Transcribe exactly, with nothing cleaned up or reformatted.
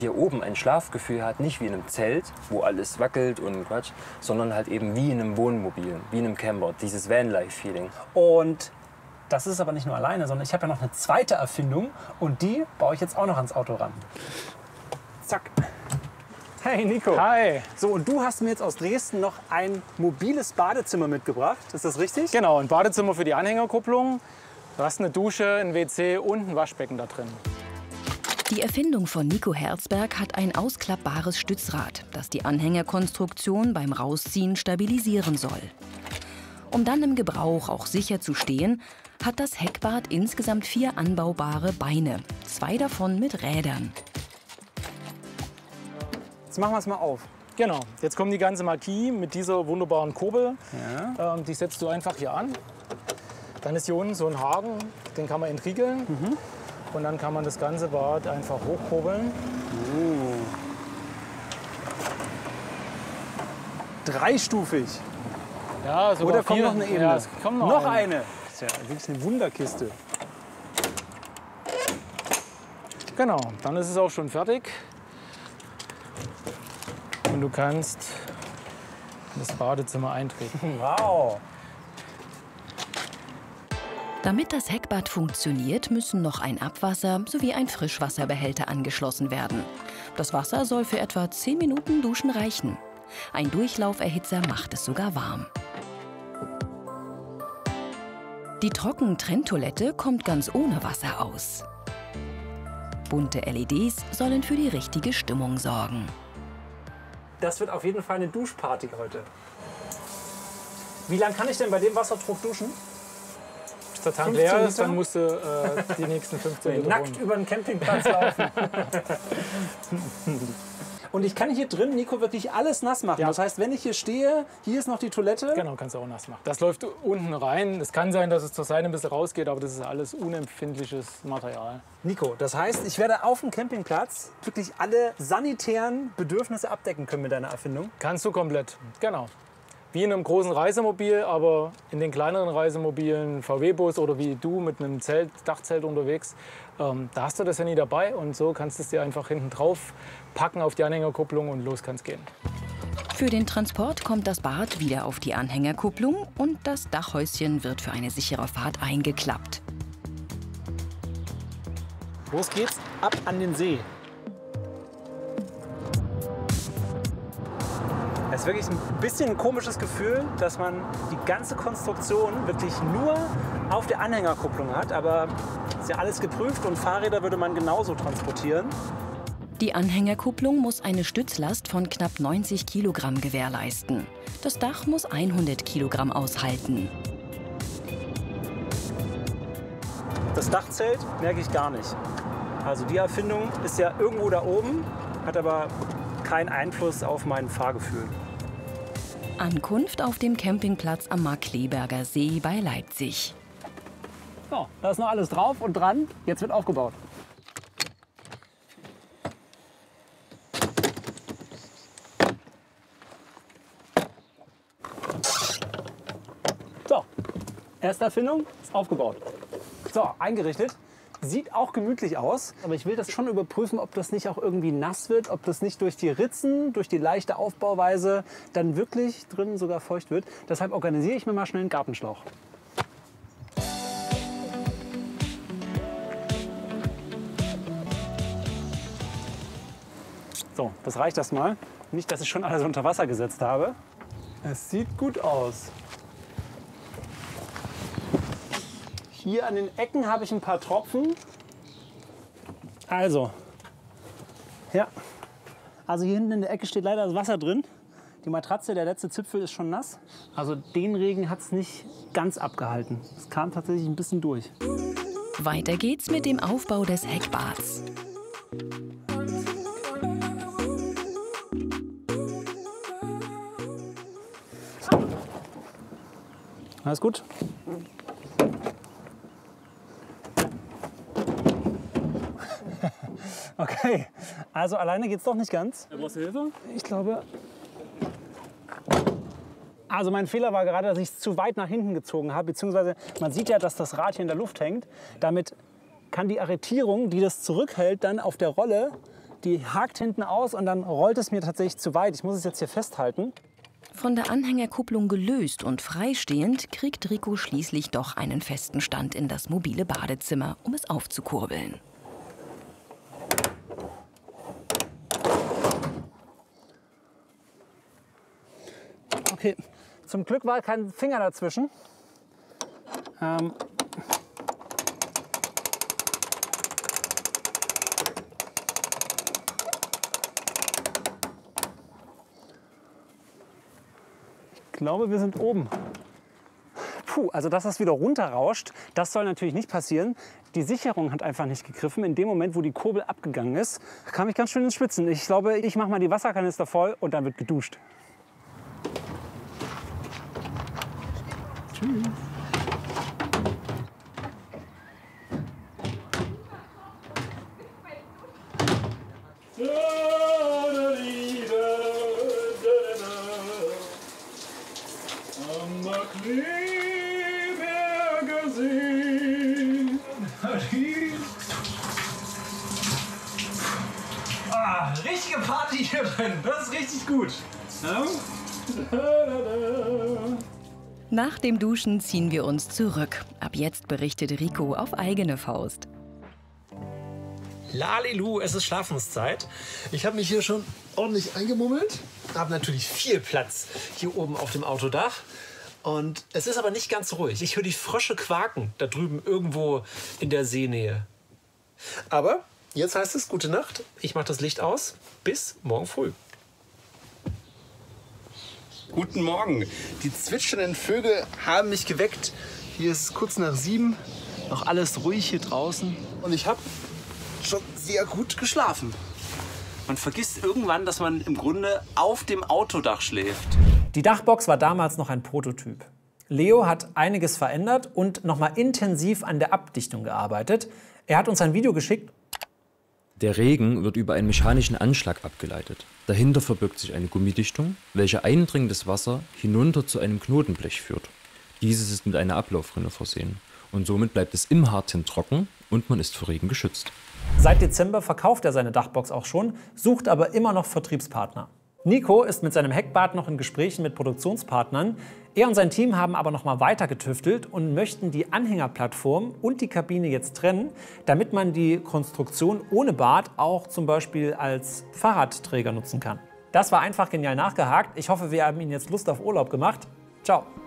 hier oben ein Schlafgefühl hat, nicht wie in einem Zelt, wo alles wackelt und Quatsch, sondern halt eben wie in einem Wohnmobil, wie in einem Camper, dieses Vanlife-Feeling. Und das ist aber nicht nur alleine, sondern ich habe ja noch eine zweite Erfindung und die baue ich jetzt auch noch ans Auto ran. Zack. Hey Nico. Hi. So, und du hast mir jetzt aus Dresden noch ein mobiles Badezimmer mitgebracht. Ist das richtig? Genau, ein Badezimmer für die Anhängerkupplung. Du hast eine Dusche, ein W C und ein Waschbecken da drin. Die Erfindung von Nico Herzberg hat ein ausklappbares Stützrad, das die Anhängerkonstruktion beim Rausziehen stabilisieren soll. Um dann im Gebrauch auch sicher zu stehen, hat das Heckbad insgesamt vier anbaubare Beine, zwei davon mit Rädern. Jetzt machen wir es mal auf. Genau, jetzt kommt die ganze Marquis mit dieser wunderbaren Kurbel. Ja. Ähm, die setzt du einfach hier an. Dann ist hier unten so ein Haken, den kann man entriegeln. Mhm. Und dann kann man das ganze Bad einfach hochkurbeln. Oh. Dreistufig. Ja, sogar Oder kommt vier. noch eine Ebene? Ja, es kommt noch, noch eine. eine. Das ist ja wirklich eine Wunderkiste. Genau, dann ist es auch schon fertig. Und du kannst in das Badezimmer eintreten. Wow. Damit das Heckbad funktioniert, müssen noch ein Abwasser sowie ein Frischwasserbehälter angeschlossen werden. Das Wasser soll für etwa zehn Minuten Duschen reichen. Ein Durchlauferhitzer macht es sogar warm. Die Trockentrenntoilette kommt ganz ohne Wasser aus. Bunte L E Ds sollen für die richtige Stimmung sorgen. Das wird auf jeden Fall eine Duschparty heute. Wie lange kann ich denn bei dem Wasserdruck duschen? Bis der Tank leer ist, dann musst du äh, die nächsten fünfzehn Minuten nackt über den Campingplatz laufen. Und ich kann hier drin, Nico, wirklich alles nass machen. Ja. Das heißt, wenn ich hier stehe, hier ist noch die Toilette. Genau, kannst du auch nass machen. Das läuft unten rein. Es kann sein, dass es zur Seite ein bisschen rausgeht, aber das ist alles unempfindliches Material. Nico, das heißt, ich werde auf dem Campingplatz wirklich alle sanitären Bedürfnisse abdecken können mit deiner Erfindung? Kannst du komplett, genau. Wie in einem großen Reisemobil, aber in den kleineren Reisemobilen, V W-Bus oder wie du mit einem Zelt, Dachzelt unterwegs, ähm, da hast du das ja nie dabei und so kannst du es dir einfach hinten drauf packen auf die Anhängerkupplung und los kann's gehen. Für den Transport kommt das Bad wieder auf die Anhängerkupplung und das Dachhäuschen wird für eine sichere Fahrt eingeklappt. Los geht's, ab an den See. Es ist wirklich ein bisschen ein komisches Gefühl, dass man die ganze Konstruktion wirklich nur auf der Anhängerkupplung hat. Aber ist ja alles geprüft und Fahrräder würde man genauso transportieren. Die Anhängerkupplung muss eine Stützlast von knapp neunzig Kilogramm gewährleisten. Das Dach muss hundert Kilogramm aushalten. Das Dachzelt merke ich gar nicht. Also die Erfindung ist ja irgendwo da oben, hat aber keinen Einfluss auf mein Fahrgefühl. Ankunft auf dem Campingplatz am Markkleeberger See bei Leipzig. So, da ist noch alles drauf und dran. Jetzt wird aufgebaut. So, erste Erfindung ist aufgebaut. So, eingerichtet. Sieht auch gemütlich aus, aber ich will das schon überprüfen, ob das nicht auch irgendwie nass wird, ob das nicht durch die Ritzen, durch die leichte Aufbauweise dann wirklich drinnen sogar feucht wird. Deshalb organisiere ich mir mal schnell einen Gartenschlauch. So, das reicht erstmal. Nicht, dass ich schon alles unter Wasser gesetzt habe. Es sieht gut aus. Hier an den Ecken habe ich ein paar Tropfen. Also, ja, also hier hinten in der Ecke steht leider das Wasser drin. Die Matratze, der letzte Zipfel ist schon nass. Also den Regen hat es nicht ganz abgehalten. Es kam tatsächlich ein bisschen durch. Weiter geht's mit dem Aufbau des Heckbads. Alles gut? Okay, also alleine geht's doch nicht ganz. Brauchst du Hilfe? Ich glaube. Also mein Fehler war gerade, dass ich es zu weit nach hinten gezogen habe, beziehungsweise man sieht ja, dass das Rad hier in der Luft hängt. Damit kann die Arretierung, die das zurückhält, dann auf der Rolle Die hakt hinten aus und dann rollt es mir tatsächlich zu weit. Ich muss es jetzt hier festhalten. Von der Anhängerkupplung gelöst und freistehend kriegt Rico schließlich doch einen festen Stand in das mobile Badezimmer, um es aufzukurbeln. Okay, zum Glück war kein Finger dazwischen. Ähm Ich glaube, wir sind oben. Puh, also dass das wieder runterrauscht, das soll natürlich nicht passieren. Die Sicherung hat einfach nicht gegriffen. In dem Moment, wo die Kurbel abgegangen ist, kam ich ganz schön ins Schwitzen. Ich glaube, ich mache mal die Wasserkanister voll und dann wird geduscht. Tschüss. Ah, richtige Party hier drin, das ist richtig gut. Ja? Nach dem Duschen ziehen wir uns zurück. Ab jetzt berichtet Rico auf eigene Faust. Lalilu, es ist Schlafenszeit. Ich habe mich hier schon ordentlich eingemummelt. Habe natürlich viel Platz hier oben auf dem Autodach. Und es ist aber nicht ganz ruhig. Ich höre die Frösche quaken da drüben irgendwo in der Seenähe. Aber jetzt heißt es gute Nacht. Ich mache das Licht aus. Bis morgen früh. Guten Morgen. Die zwitschernden Vögel haben mich geweckt. Hier ist es kurz nach sieben. Noch alles ruhig hier draußen. Und ich habe schon sehr gut geschlafen. Man vergisst irgendwann, dass man im Grunde auf dem Autodach schläft. Die Dachbox war damals noch ein Prototyp. Leo hat einiges verändert und noch mal intensiv an der Abdichtung gearbeitet. Er hat uns ein Video geschickt. Der Regen wird über einen mechanischen Anschlag abgeleitet. Dahinter verbirgt sich eine Gummidichtung, welche eindringendes Wasser hinunter zu einem Knotenblech führt. Dieses ist mit einer Ablaufrinne versehen und somit bleibt es im Hartend trocken und man ist vor Regen geschützt. Seit Dezember verkauft er seine Dachbox auch schon, sucht aber immer noch Vertriebspartner. Nico ist mit seinem Heckbad noch in Gesprächen mit Produktionspartnern. Er und sein Team haben aber noch mal weiter getüftelt und möchten die Anhängerplattform und die Kabine jetzt trennen, damit man die Konstruktion ohne Bad auch zum Beispiel als Fahrradträger nutzen kann. Das war einfach genial nachgehakt. Ich hoffe, wir haben Ihnen jetzt Lust auf Urlaub gemacht. Ciao.